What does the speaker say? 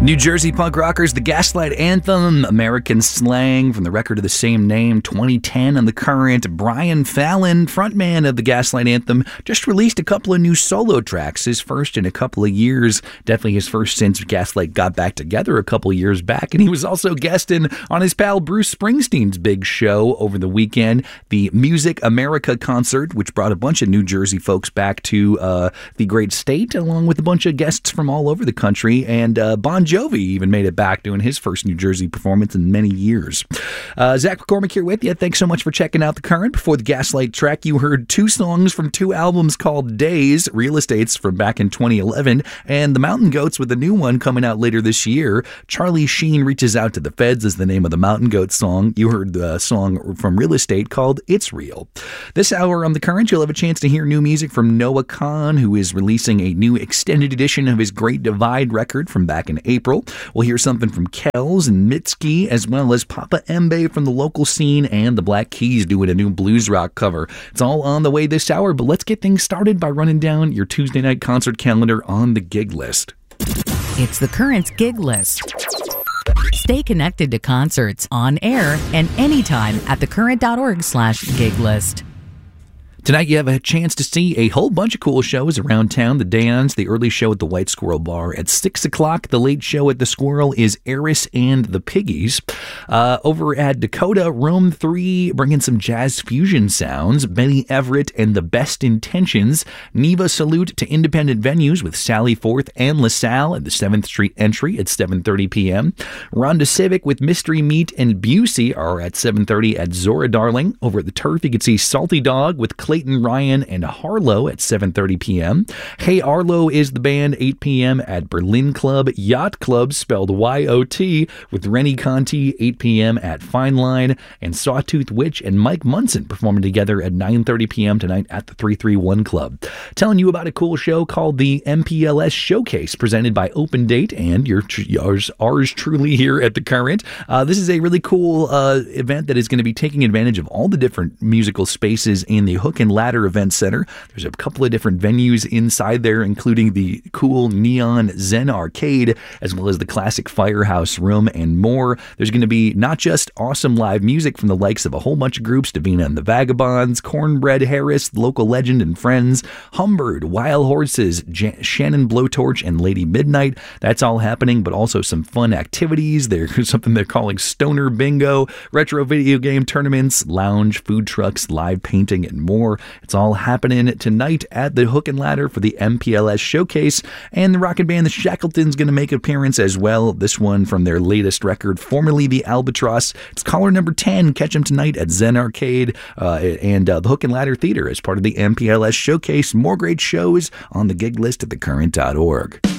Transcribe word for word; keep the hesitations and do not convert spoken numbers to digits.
New Jersey punk rockers, the Gaslight Anthem, American Slang, from the record of the same name, twenty ten on The Current. Brian Fallon, frontman of the Gaslight Anthem, just released a couple of new solo tracks, his first in a couple of years, definitely his first since Gaslight got back together a couple of years back, and he was also guesting on his pal Bruce Springsteen's big show over the weekend, the Music America concert, which brought a bunch of New Jersey folks back to uh, the great state, along with a bunch of guests from all over the country, and uh, Bon Jovi even made it back doing his first New Jersey performance in many years. Uh, Zach McCormick here with you. Thanks so much for checking out The Current. Before the Gaslight track, you heard two songs from two albums called Days, Real Estates from back in twenty eleven, and the Mountain Goats with a new one coming out later this year. Charlie Sheen Reaches Out to the Feds is the name of the Mountain Goats song. You heard the song from Real Estate called It's Real. This hour on The Current, you'll have a chance to hear new music from Noah Kahan, who is releasing a new extended edition of his Great Divide record from back in April. We'll hear something from Kells and Mitski, as well as Papa Embe from the local scene and the Black Keys doing a new blues rock cover. It's all on the way this hour, but let's get things started by running down your Tuesday night concert calendar on the gig list. It's The Current's gig list. Stay connected to concerts on air and anytime at thecurrent.org slash gig list. Tonight you have a chance to see a whole bunch of cool shows around town. The Dans, the early show at the White Squirrel Bar at six o'clock. The late show at the Squirrel is Eris and the Piggies. Uh, over at Dakota, Room three, bringing some jazz fusion sounds. Benny Everett and the Best Intentions. Neva Salute to independent venues with Sally Forth and LaSalle at the seventh Street Entry at seven thirty p.m. Rhonda Civic with Mystery Meat and Busey are at seven thirty at Zora Darling. Over at the Turf, you can see Salty Dog with Clayton Ryan and Harlow at seven thirty p.m. Hey Arlo is the band, eight p.m. at Berlin Club. Yacht Club, spelled Y O T, with Rennie Conti, eight p.m. at Fine Line. And Sawtooth Witch and Mike Munson performing together at nine thirty p.m. tonight at the three thirty-one Club. Telling you about a cool show called the M P L S Showcase, presented by Open Date and your, yours, ours truly here at The Current. Uh, this is a really cool uh, event that is going to be taking advantage of all the different musical spaces in the Hook and Ladder Event Center. There's a couple of different venues inside there, including the cool neon Zen Arcade, as well as the classic Firehouse Room and more. There's going to be not just awesome live music from the likes of a whole bunch of groups, Davina and the Vagabonds, Cornbread Harris, Local Legend and Friends, Humbird, Wild Horses, Jan- Shannon Blowtorch, and Lady Midnight. That's all happening, but also some fun activities. There's something they're calling Stoner Bingo, retro video game tournaments, lounge, food trucks, live painting, and more. It's all happening tonight at the Hook and Ladder for the M P L S Showcase, and the rockin' band The Shackletons going to make an appearance as well. This one from their latest record, formerly the Albatross. It's caller number ten. Catch them tonight at Zen Arcade uh, and uh, the Hook and Ladder Theater as part of the M P L S Showcase. More great shows on the gig list at the current dot org.